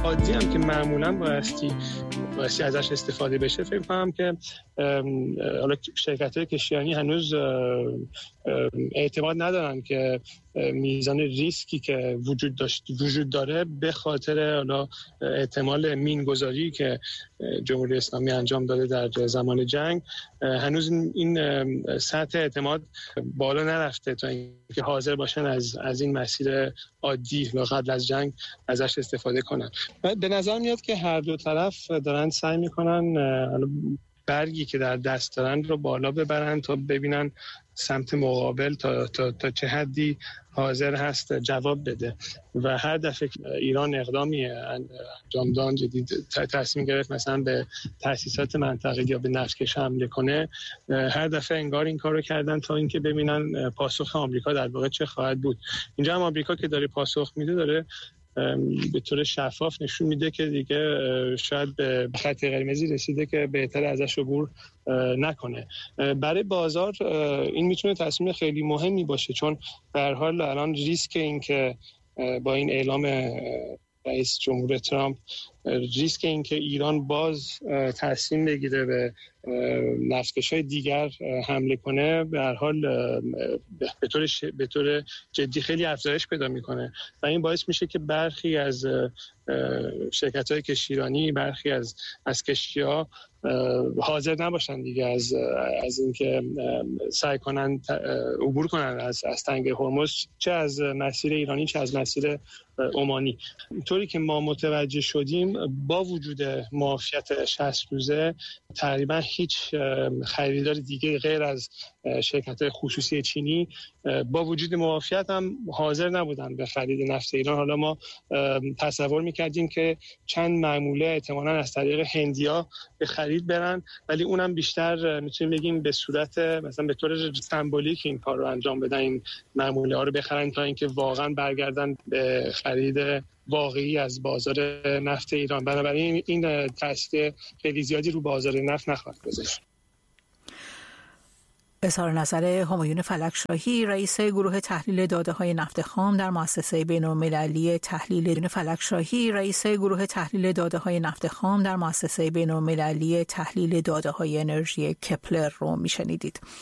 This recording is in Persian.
عادی هم که معمولا بایستی ازش استفاده بشه، فکر کنم که حالا شرکت‌های کشتیرانی هنوز اعتماد ندارن که میزان ریسکی که وجود داره به خاطر حالا احتمال مین‌گذاری که جمهوری اسلامی انجام داده در زمان جنگ، هنوز این سطح اعتماد بالا نرفته تا اینکه حاضر باشن از این مسیر عادی قبل از جنگ ازش استفاده کنن. به نظر میاد که هر دو طرف دارن سعی میکنن برگی که در دست دارن رو بالا ببرن تا ببینن سمت مقابل تا چه حدی حاضر هست جواب بده و هر دفعه ایران اقدامی انجام داد، جدید تصمیم گرفت مثلا به تأسیسات منطقه‌ای یا به نفتکش حمله کنه، هر دفعه انگار این کارو کردن تا اینکه ببینن پاسخ آمریکا در واقع چه خواهد بود. اینجا هم آمریکا که داره پاسخ میده، داره به طور شفاف نشون میده که دیگه شاید به خط قرمزی رسیده که بهتر ازش عبور نکنه. برای بازار این میتونه تصمیم خیلی مهمی باشه، چون به هر حال الان ریسک این که با این اعلام رئیس جمهور ترامپ، ریسک این که ایران باز تصمیم بگیره به نفتکش‌های دیگر حمله کنه، به هر حال به طور جدی خیلی افزایش پیدا میکنه و این باعث میشه که برخی از شرکت‌های کشتیرانی، برخی از کشتی‌ها حاضر نباشن دیگه از اینکه سعی کنن عبور کنن از تنگه هرمز، چه از مسیر ایرانی چه از مسیر عمانی. طوری که ما متوجه شدیم، با وجود معافیت 60 روزه تقریبا هیچ خریدار دیگه غیر از شرکت‌های خصوصی چینی با وجود معافیت هم حاضر نبودن به خرید نفت ایران. حالا ما تصور می‌کردیم که چند معموله احتمالاً از طریق هندیا به خرید برن، ولی اونم بیشتر میتونیم بگیم به صورت مثلا به طور سمبولیک این کار رو انجام بدن، این معموله ها رو بخرن تا اینکه واقعا برگردن به خرید واقعی از بازار نفت ایران. بنابراین این تاثیر خیلی زیادی رو بازار نفت نخواهد گذاشت. اظهار نظر همایون فلکشاهی، رئیس گروه تحلیل داده‌های نفت خام در مؤسسه بین‌المللی تحلیل داده‌های انرژی کپلر رو میشنیدید.